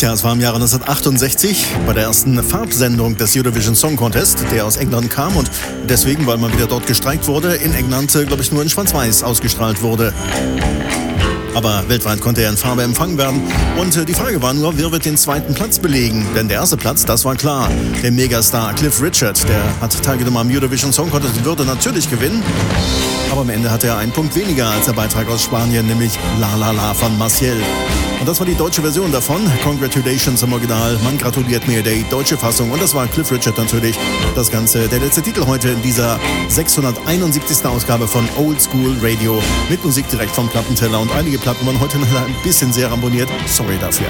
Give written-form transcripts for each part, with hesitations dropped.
Tja, es war im Jahre 1968 bei der ersten Farbsendung des Eurovision Song Contest, der aus England kam und deswegen, weil mal wieder dort gestreikt wurde, in England, glaube ich, nur in Schwarz-Weiß ausgestrahlt wurde. Aber weltweit konnte er in Farbe empfangen werden. Und die Frage war nur, wer wird den zweiten Platz belegen? Denn der erste Platz, das war klar. Der Megastar Cliff Richard, der hat teilgenommen am Eurovision Song Contest und würde natürlich gewinnen. Aber am Ende hatte er einen Punkt weniger als der Beitrag aus Spanien, nämlich La La La von Maciel. Und das war die deutsche Version davon. Congratulations im Original. Man gratuliert mir, der deutsche Fassung. Und das war Cliff Richard natürlich. Das Ganze, der letzte Titel heute in dieser 671. Ausgabe von Old School Radio. Mit Musik direkt vom Plattenteller. Und einige Platten waren heute leider ein bisschen sehr ramponiert. Sorry dafür.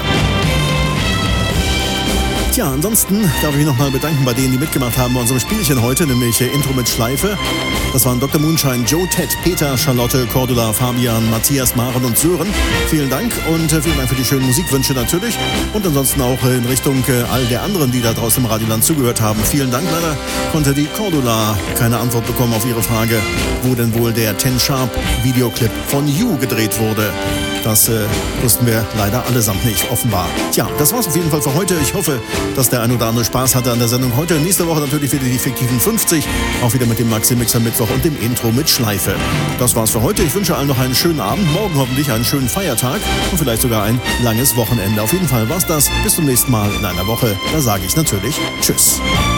Tja, ansonsten darf ich mich nochmal bedanken bei denen, die mitgemacht haben bei unserem Spielchen heute, nämlich Intro mit Schleife. Das waren Dr. Moonshine, Joe, Ted, Peter, Charlotte, Cordula, Fabian, Matthias, Maren und Sören. Vielen Dank und vielen Dank für die schönen Musikwünsche natürlich. Und ansonsten auch in Richtung all der anderen, die da draußen im Radioland zugehört haben. Vielen Dank. Leider konnte die Cordula keine Antwort bekommen auf ihre Frage, wo denn wohl der 10 Sharp Videoclip von You gedreht wurde. Das wussten wir leider allesamt nicht, offenbar. Tja, das war's auf jeden Fall für heute. Ich hoffe, dass der ein oder andere Spaß hatte an der Sendung heute. Nächste Woche natürlich wieder die fiktiven 50. Auch wieder mit dem Maxi-Mixer Mittwoch und dem Intro mit Schleife. Das war's für heute. Ich wünsche allen noch einen schönen Abend. Morgen hoffentlich einen schönen Feiertag und vielleicht sogar ein langes Wochenende. Auf jeden Fall war's das. Bis zum nächsten Mal in einer Woche. Da sage ich natürlich Tschüss.